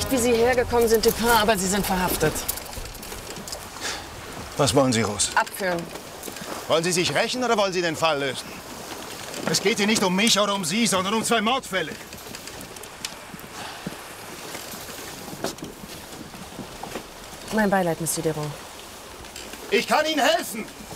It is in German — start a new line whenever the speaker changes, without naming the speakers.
nicht, wie Sie hergekommen sind, Dupin, aber Sie sind verhaftet.
Was wollen Sie, Rose?
Abführen.
Wollen Sie sich rächen oder wollen Sie den Fall lösen? Es geht hier nicht um mich oder um Sie, sondern um 2 Mordfälle.
Mein Beileid, Monsieur Deron.
Ich kann Ihnen helfen!